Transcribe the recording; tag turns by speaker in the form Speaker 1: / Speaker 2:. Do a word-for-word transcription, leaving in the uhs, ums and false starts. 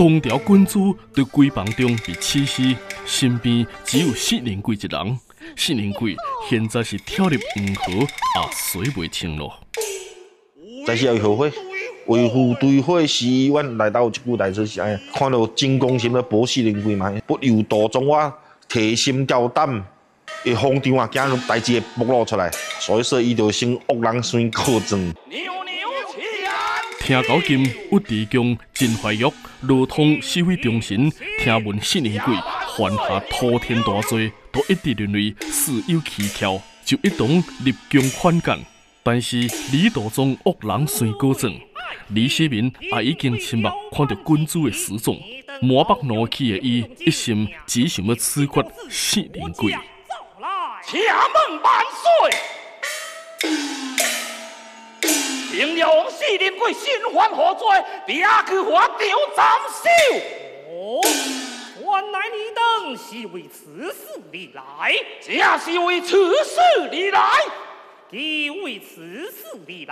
Speaker 1: 东条君主在闺房中被刺死，身边只有四人贵一人。四人贵现在是跳入黄河，也洗袂清咯。
Speaker 2: 在时要后悔，维护对悔是阮内底有一句台词是安尼：看到真公心的保四人贵嘛，不由道中我提心吊胆。 会慌张啊，惊代志会暴露出来，所以说伊就先恶人先靠证。
Speaker 1: 听到今，有地宫真怀玉罗通死灰忠臣，听闻四人鬼犯下滔天大罪，都一直认为事有蹊跷，就一同立功款干。但是李道宗恶人先告状，李世民也已经亲目看到君主的失踪，满腹怒气的伊，一心只想要处决四人鬼。
Speaker 3: 请问万岁！平阳四人鬼心怀何罪，抓去法场斩首。哦，原来你等是为此事而来，正是为此事而来。既为此事而来。